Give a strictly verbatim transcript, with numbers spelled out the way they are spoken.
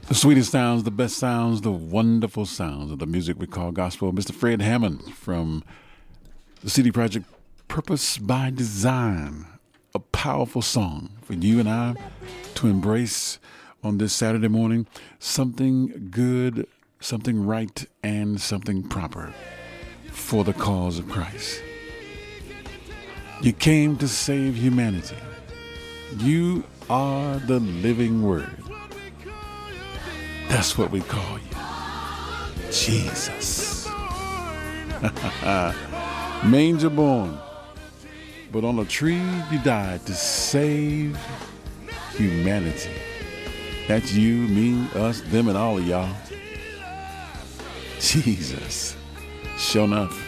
The sweetest sounds, the best sounds, the wonderful sounds of the music we call gospel. Mister Fred Hammond from the C D Project Purpose by Design. A powerful song for you and I to embrace on this Saturday morning. Something good, something right, and something proper for the cause of Christ. You came to save humanity. You are the living word. That's what we call you. Jesus. Manger born. But on a tree you died to save humanity. That's you, me, us, them, and all of y'all. Jesus. Sure enough.